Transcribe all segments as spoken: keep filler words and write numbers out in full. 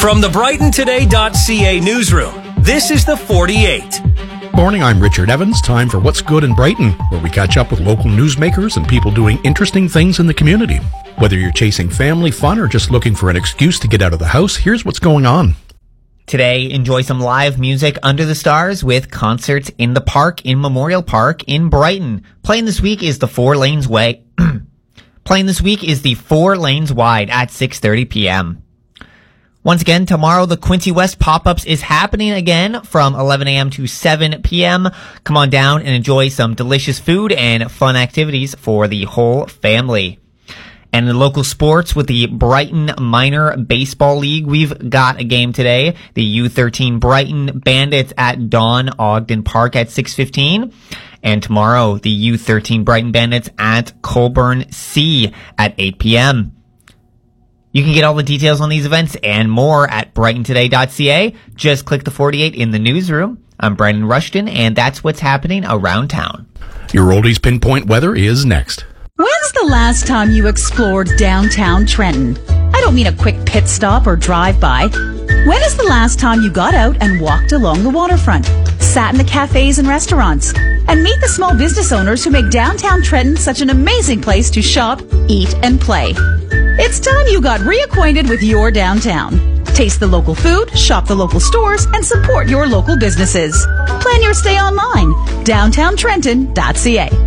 From the Brighton Today dot C A newsroom, this is the forty-eight. Morning, I'm Richard Evans. Time for What's Good in Brighton, where we catch up with local newsmakers and people doing interesting things in the community. Whether you're chasing family fun or just looking for an excuse to get out of the house, here's what's going on. Today, enjoy some live music under the stars with concerts in the park in Memorial Park in Brighton. Playing this week is the Four Lanes Way. Playing this week is the Four Lanes Wide at six thirty p.m. Once again, tomorrow the Quincy West Pop-Ups is happening again from eleven a.m. to seven p.m. Come on down and enjoy some delicious food and fun activities for the whole family. And in local sports with the Brighton Minor Baseball League, we've got a game today. The U thirteen Brighton Bandits at Don Ogden Park at six fifteen. And tomorrow, the U thirteen Brighton Bandits at Colburn C at eight p.m. You can get all the details on these events and more at Brighton Today dot C A. Just click the forty-eight in the newsroom. I'm Brendan Rushton, and that's what's happening around town. Your Oldies Pinpoint weather is next. When's the last time you explored downtown Trenton? I don't mean a quick pit stop or drive-by. When is the last time you got out and walked along the waterfront, sat in the cafes and restaurants, and meet the small business owners who make downtown Trenton such an amazing place to shop, eat, and play? It's time you got reacquainted with your downtown. Taste the local food, shop the local stores, and support your local businesses. Plan your stay online. downtown trenton dot C A.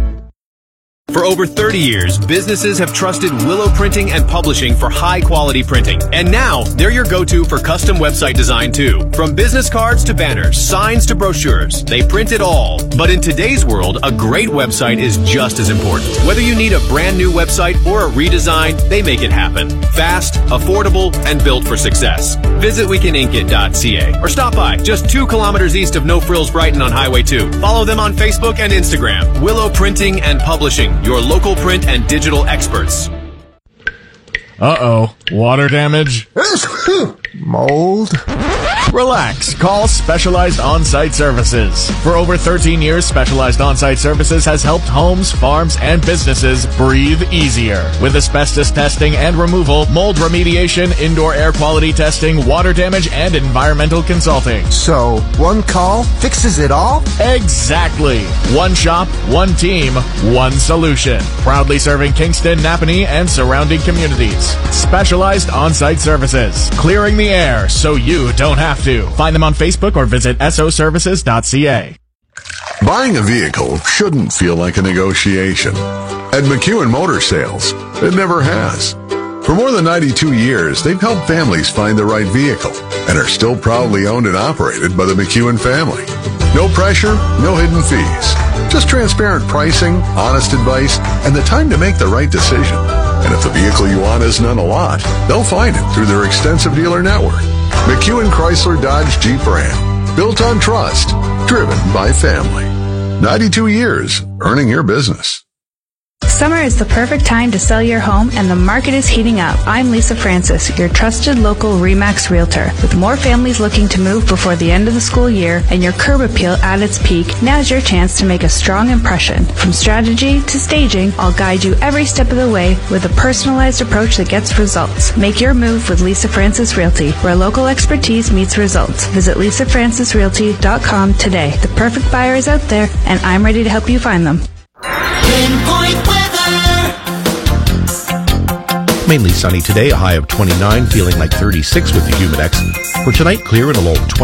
For over thirty years, businesses have trusted Willow Printing and Publishing for high-quality printing. And now, they're your go-to for custom website design, too. From business cards to banners, signs to brochures, they print it all. But in today's world, a great website is just as important. Whether you need a brand new website or a redesign, they make it happen. Fast, affordable, and built for success. Visit we can ink it dot C A or stop by just two kilometers east of No Frills Brighton on Highway two. Follow them on Facebook and Instagram. Willow Printing and Publishing, your local print and digital experts. Uh-oh. Water damage? Mold? Relax. Call Specialized On-Site Services. For over thirteen years, Specialized On-Site Services has helped homes, farms, and businesses breathe easier. With asbestos testing and removal, mold remediation, indoor air quality testing, water damage, and environmental consulting. So, one call fixes it all? Exactly. One shop, one team, one solution. Proudly serving Kingston, Napanee, and surrounding communities. Specialized On-Site Services. Clearing the air so you don't have to. Find them on Facebook or visit S O services dot C A. Buying a vehicle shouldn't feel like a negotiation. At McEwen Motor Sales, it never has. For more than ninety-two years, they've helped families find the right vehicle and are still proudly owned and operated by the McEwen family. No pressure, no hidden fees. Just transparent pricing, honest advice, and the time to make the right decision. And if the vehicle you want isn't on a lot, they'll find it through their extensive dealer network. McEwen Chrysler Dodge Jeep Ram. Built on trust. Driven by family. ninety-two years, earning your business. Summer is the perfect time to sell your home, and the market is heating up. I'm Lisa Francis, your trusted local RE/MAX realtor. With more families looking to move before the end of the school year and your curb appeal at its peak, now's your chance to make a strong impression. From strategy to staging, I'll guide you every step of the way with a personalized approach that gets results. Make your move with Lisa Francis Realty, where local expertise meets results. Visit lisa francis realty dot com today. The perfect buyer is out there, and I'm ready to help you find them. Pinpoint weather. Mainly sunny today, a high of twenty-nine, feeling like thirty-six with the humidex. For tonight, clear and a low of twenty.